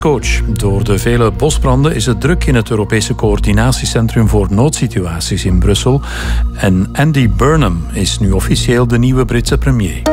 Coach. Door de vele bosbranden is het druk in het Europese coördinatiecentrum voor noodsituaties in Brussel. En Andy Burnham is nu officieel de nieuwe Britse premier.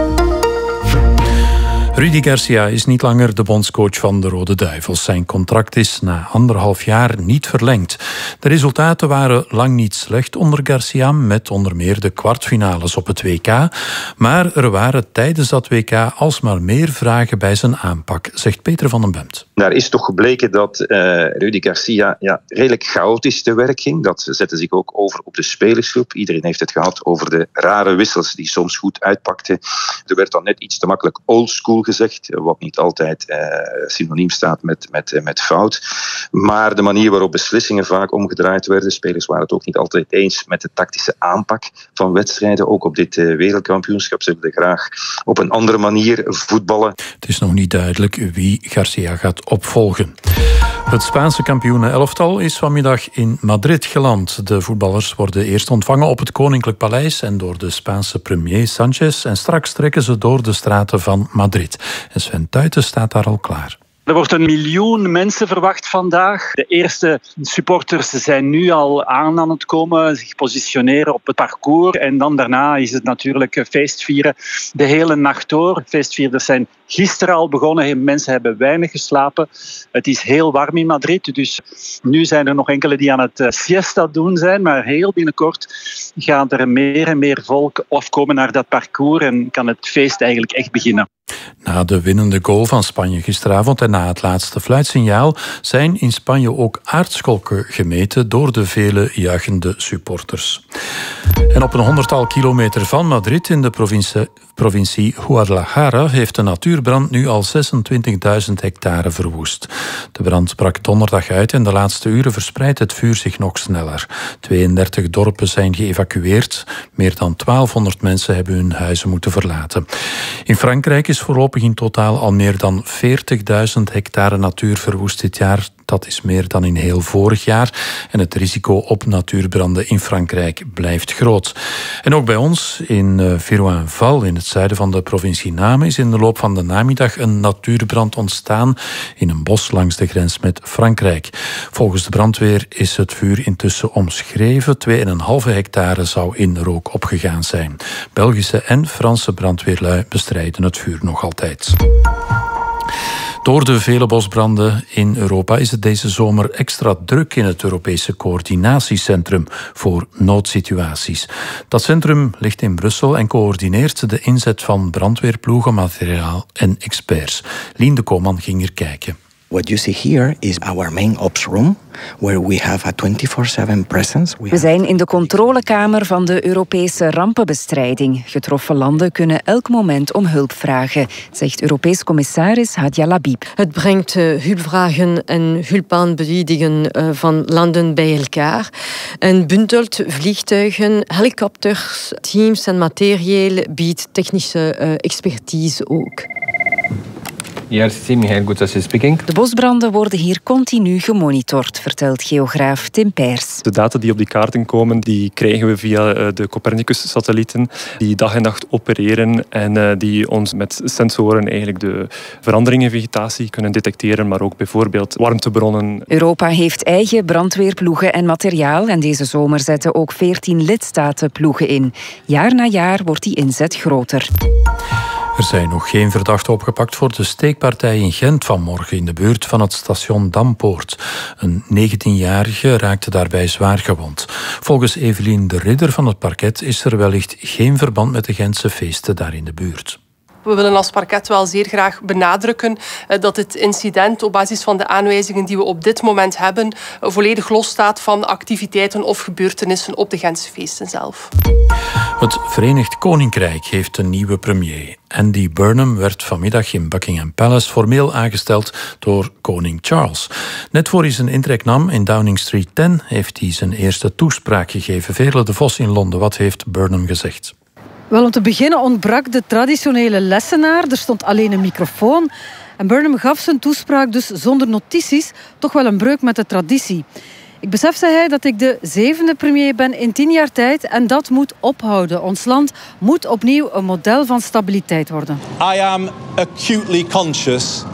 Rudi Garcia is niet langer de bondscoach van de Rode Duivels. Zijn contract is na 1,5 jaar niet verlengd. De resultaten waren lang niet slecht onder Garcia, met onder meer de kwartfinales op het WK. Maar er waren tijdens dat WK alsmaar meer vragen bij zijn aanpak, zegt Peter van den Bemt. Daar is toch gebleken dat Rudi Garcia redelijk chaotisch te werk ging. Dat zette zich ook over op de spelersgroep. Iedereen heeft het gehad over de rare wissels die soms goed uitpakten. Er werd dan net iets te makkelijk oldschool gezegd, wat niet altijd synoniem staat met fout. Maar de manier waarop beslissingen vaak omgedraaid werden, spelers waren het ook niet altijd eens met de tactische aanpak van wedstrijden. Ook op dit wereldkampioenschap. Ze wilden graag op een andere manier voetballen. Het is nog niet duidelijk wie Garcia gaat opvolgen. Het Spaanse kampioenen-elftal is vanmiddag in Madrid geland. De voetballers worden eerst ontvangen op het Koninklijk Paleis en door de Spaanse premier Sánchez. En straks trekken ze door de straten van Madrid. En Sven Tuiten staat daar al klaar. Er wordt 1 miljoen mensen verwacht vandaag. De eerste supporters zijn nu al aan het komen, zich positioneren op het parcours. En dan daarna is het natuurlijk feestvieren de hele nacht door. Feestvierders zijn gisteren al begonnen. Mensen hebben weinig geslapen. Het is heel warm in Madrid. Dus nu zijn er nog enkele die aan het siesta doen zijn. Maar heel binnenkort gaat er meer en meer volk afkomen naar dat parcours. En kan het feest eigenlijk echt beginnen. Na de winnende goal van Spanje gisteravond en na het laatste fluitsignaal zijn in Spanje ook aardscholken gemeten door de vele juichende supporters. En op een 100-tal kilometer van Madrid in de provincie Guadalajara heeft de natuurbrand nu al 26.000 hectare verwoest. De brand brak donderdag uit en de laatste uren verspreidt het vuur zich nog sneller. 32 dorpen zijn geëvacueerd. Meer dan 1200 mensen hebben hun huizen moeten verlaten. In Frankrijk is voorlopig in totaal al meer dan 40.000 hectare natuur verwoest dit jaar. Dat is meer dan in heel vorig jaar. En het risico op natuurbranden in Frankrijk blijft groot. En ook bij ons in Viruanval, in het zuiden van de provincie Namen, is in de loop van de namiddag een natuurbrand ontstaan in een bos langs de grens met Frankrijk. Volgens de brandweer is het vuur intussen omschreven. 2,5 hectare zou in rook opgegaan zijn. Belgische en Franse brandweerlui bestrijden het vuur nog altijd. Door de vele bosbranden in Europa is het deze zomer extra druk in het Europese coördinatiecentrum voor noodsituaties. Dat centrum ligt in Brussel en coördineert de inzet van brandweerploegen, materiaal en experts. Lien de Koopman ging er kijken. What you see here is our main ops room, where we have a 24/7 presence. We zijn in de controlekamer van de Europese rampenbestrijding. Getroffen landen kunnen elk moment om hulp vragen, zegt Europees commissaris Hadja Labib. Het brengt hulpvragen en hulpaanbiedingen van landen bij elkaar en bundelt vliegtuigen, helikopters, teams en materieel, biedt technische expertise ook. IRCC, Michael Gutsace speaking. De bosbranden worden hier continu gemonitord, vertelt geograaf Tim Peers. De data die op die kaarten komen, die krijgen we via de Copernicus-satellieten, die dag en nacht opereren en die ons met sensoren eigenlijk de veranderingen in vegetatie kunnen detecteren, maar ook bijvoorbeeld warmtebronnen. Europa heeft eigen brandweerploegen en materiaal en deze zomer zetten ook 14 lidstaten ploegen in. Jaar na jaar wordt die inzet groter. Er zijn nog geen verdachten opgepakt voor de steekpartij in Gent vanmorgen in de buurt van het station Dampoort. Een 19-jarige raakte daarbij zwaar gewond. Volgens Evelien de Ridder van het parket is er wellicht geen verband met de Gentse feesten daar in de buurt. We willen als parket wel zeer graag benadrukken dat het incident op basis van de aanwijzingen die we op dit moment hebben volledig losstaat van activiteiten of gebeurtenissen op de Gentse feesten zelf. Het Verenigd Koninkrijk heeft een nieuwe premier. Andy Burnham werd vanmiddag in Buckingham Palace formeel aangesteld door koning Charles. Net voor hij zijn intrek nam in Downing Street 10 heeft hij zijn eerste toespraak gegeven. Veerle de Vos in Londen, wat heeft Burnham gezegd? Wel, om te beginnen ontbrak de traditionele lessenaar. Er stond alleen een microfoon. En Burnham gaf zijn toespraak dus zonder notities, toch wel een breuk met de traditie. Ik besef, zei hij, dat ik de 7e premier ben in 10 jaar tijd en dat moet ophouden. Ons land moet opnieuw een model van stabiliteit worden. I am acutely conscious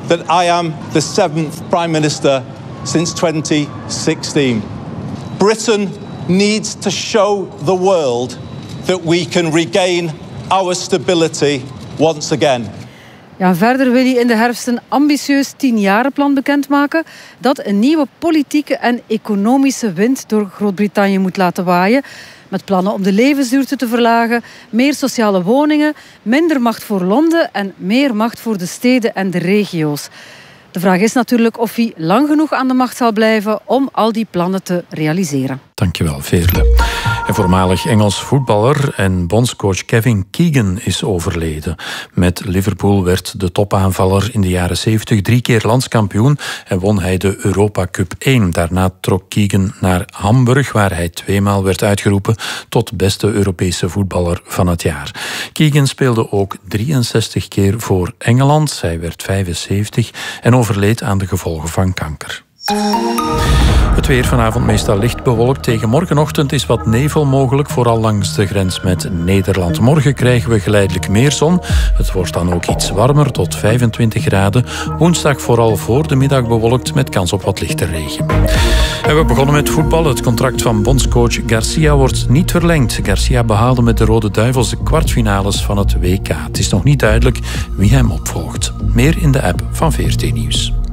that I am the 7th Prime Minister since 2016. Britain needs to show the world that we can regain our stability once again. Ja, verder wil hij in de herfst een ambitieus 10-jarenplan bekendmaken dat een nieuwe politieke en economische wind door Groot-Brittannië moet laten waaien. Met plannen om de levensduurte te verlagen, meer sociale woningen, minder macht voor Londen en meer macht voor de steden en de regio's. De vraag is natuurlijk of hij lang genoeg aan de macht zal blijven om al die plannen te realiseren. Dankjewel, Veerle. En voormalig Engels voetballer en bondscoach Kevin Keegan is overleden. Met Liverpool werd de topaanvaller in de jaren 70 3 keer landskampioen en won hij de Europa Cup 1. Daarna trok Keegan naar Hamburg, waar hij 2 maal werd uitgeroepen tot beste Europese voetballer van het jaar. Keegan speelde ook 63 keer voor Engeland. Hij werd 75 en overleed aan de gevolgen van kanker. Het weer vanavond meestal licht bewolkt. Tegen morgenochtend is wat nevel mogelijk, vooral langs de grens met Nederland. Morgen krijgen we geleidelijk meer zon. Het wordt dan ook iets warmer, tot 25 graden. Woensdag vooral voor de middag bewolkt met kans op wat lichte regen. En we begonnen met voetbal. Het contract van bondscoach Garcia wordt niet verlengd. Garcia behaalde met de Rode Duivels de kwartfinales van het WK. Het is nog niet duidelijk wie hem opvolgt. Meer in de app van VRT Nieuws.